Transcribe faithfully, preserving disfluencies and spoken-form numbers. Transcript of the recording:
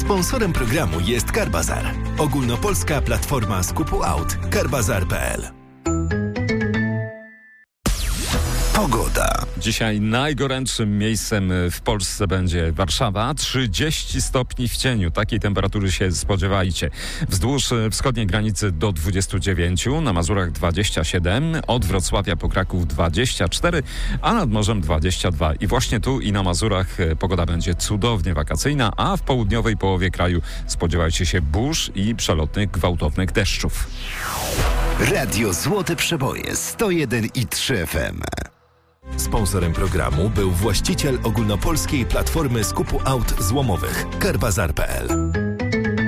Sponsorem programu jest Carbazar, ogólnopolska platforma skupu aut. Carbazar kropka p l. Pogoda. Dzisiaj najgorętszym miejscem w Polsce będzie Warszawa. trzydzieści stopni w cieniu. Takiej temperatury się spodziewajcie. Wzdłuż wschodniej granicy do dwudziestu dziewięciu, na Mazurach dwadzieścia siedem, od Wrocławia po Kraków dwadzieścia cztery, a nad morzem dwadzieścia dwa. I właśnie tu i na Mazurach pogoda będzie cudownie wakacyjna, a w południowej połowie kraju spodziewajcie się burz i przelotnych gwałtownych deszczów. Radio Złote Przeboje sto jeden i trzy F M. Sponsorem programu był właściciel ogólnopolskiej platformy skupu aut złomowych Carbazar kropka p l.